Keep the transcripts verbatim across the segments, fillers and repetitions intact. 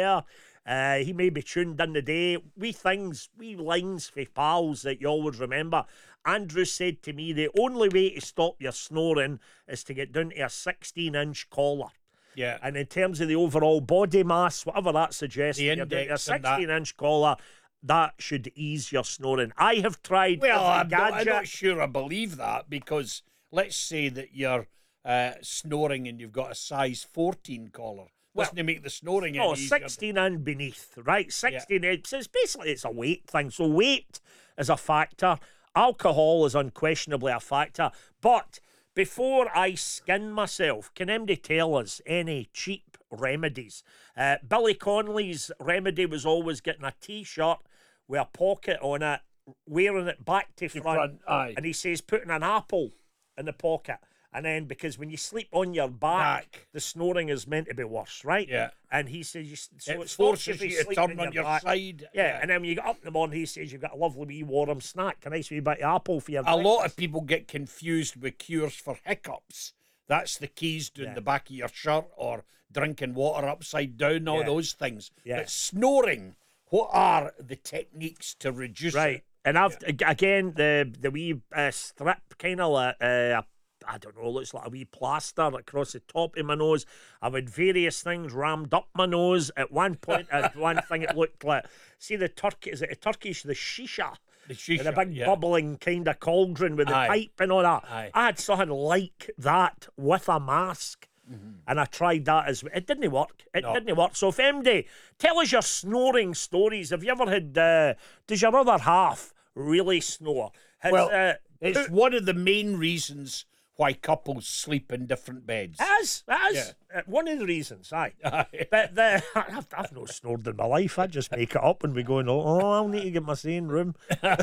there. Uh, he may be tuned in the day. Wee things, wee lines for pals that you always remember. Andrew said to me, the only way to stop your snoring is to get down to a sixteen-inch collar. Yeah. And in terms of the overall body mass, whatever that suggests, The you're down to a index and that. sixteen-inch collar, that should ease your snoring. I have tried Well, every I'm not, I'm gadget. not sure I believe that, because let's say that you're uh, snoring and you've got a size fourteen collar. Doesn't it make the snoring No, any easier? sixteen and beneath, right? sixteen, it's, it's basically, it's a weight thing. So weight is a factor. Alcohol is unquestionably a factor. But before I skin myself, can anybody tell us any cheap remedies? Uh, Billy Connolly's remedy was always getting a T-shirt with a pocket on it, wearing it back to front. front, aye. And he says putting an apple in the pocket. And then, because when you sleep on your back, Back. the snoring is meant to be worse, right? Yeah. And he says, you, so It it, stops forces you you from to sleeping turn on your back. side. Yeah. Yeah. And then when you get up in the morning, he says you've got a lovely wee warm snack, a nice wee bit of apple for your A lot breakfast. of people get confused with cures for hiccups. That's the keys doing Yeah. the back of your shirt, or drinking water upside down, all Yeah. those things. Yeah. But snoring, what are the techniques to reduce Right. it? And I've ag- again the the wee uh, strip kind of like uh, I don't know, looks like a wee plaster across the top of my nose. I've had various things rammed up my nose. At one point, I had one thing it looked like, see the Turkey, is it a Turkish, the shisha? The shisha, The big yeah. bubbling kind of cauldron with the Aye. pipe and all that. Aye. I had something like that with a mask. And I tried that as well. It didn't work. It No. didn't work. So if M D, tell us your snoring stories. Have you ever had, uh, does your other half really snore? Has, Well, uh, it's one of the main reasons why couples sleep in different beds. As, as uh, one of the reasons, aye. But the, I've, I've not snored in my life. I just make it up when we go, no, oh, I'll need to get my same room. uh,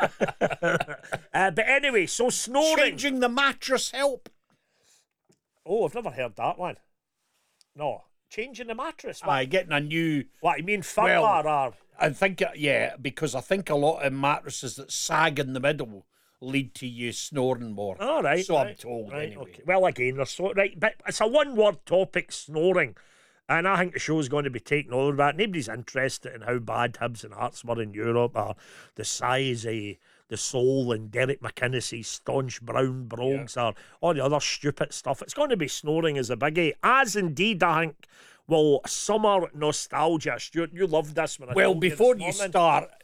but anyway, so snoring. Changing the mattress help. Oh, I've never heard that one. No, changing the mattress. What, By getting a new. what you mean, firmware Well, or? I think, uh, yeah, because I think a lot of mattresses that sag in the middle lead to you snoring more. All right. So I'm right, told, right, anyway. okay. Well, again, there's so right, but it's a one-word topic, snoring, and I think the show's going to be taken over that. Nobody's interested in how bad Hibs and Hearts were in Europe, or the size of the soul and Derek McInnes's staunch brown brogues, or all the other stupid stuff. It's going to be snoring as a biggie, as indeed I think. Well, summer nostalgia. Stuart, you loved this when I Well, told you before this you morning. start,